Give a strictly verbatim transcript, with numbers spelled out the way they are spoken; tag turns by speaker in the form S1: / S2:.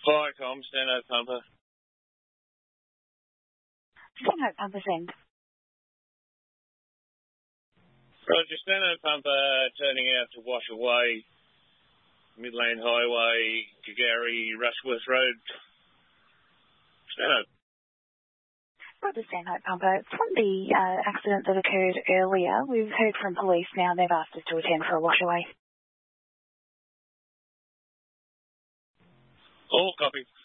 S1: Fire com, Stanhope Pumper.
S2: Stanhope Pumper send.
S1: Roger, Stanhope Pumper turning out to wash away Midland Highway, Gagari, Rushworth Road. Stanhope.
S2: Roger, Stanhope Pumper. From the uh, accident that occurred earlier, we've heard from police now. They've asked us to attend for a wash away.
S1: All copy.